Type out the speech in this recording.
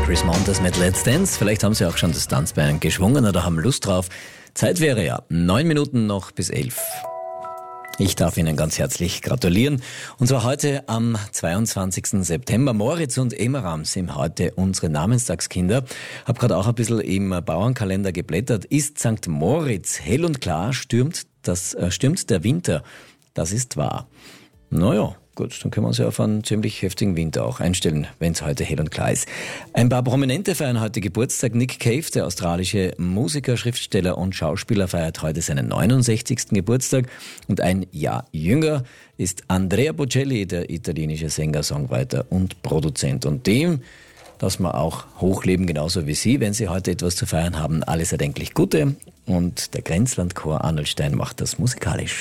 Chris Montes mit Let's Dance. Vielleicht haben Sie auch schon das Tanzbein geschwungen oder haben Lust drauf. Zeit wäre ja 9 Minuten noch bis 11. Ich darf Ihnen ganz herzlich gratulieren. Und zwar heute am 22. September. Moritz und Emmeram sind heute unsere Namenstagskinder. Hab gerade auch ein bisschen im Bauernkalender geblättert. Ist St. Moritz hell und klar, stürmt der Winter. Das ist wahr. Naja, gut, dann können wir uns ja auf einen ziemlich heftigen Winter auch einstellen, wenn es heute hell und klar ist. Ein paar Prominente feiern heute Geburtstag. Nick Cave, der australische Musiker, Schriftsteller und Schauspieler, feiert heute seinen 69. Geburtstag. Und ein Jahr jünger ist Andrea Bocelli, der italienische Sänger, Songwriter und Produzent. Und dem, dass wir auch hochleben, genauso wie Sie, wenn Sie heute etwas zu feiern haben. Alles erdenklich Gute. Und der Grenzlandchor Arnold Stein macht das musikalisch.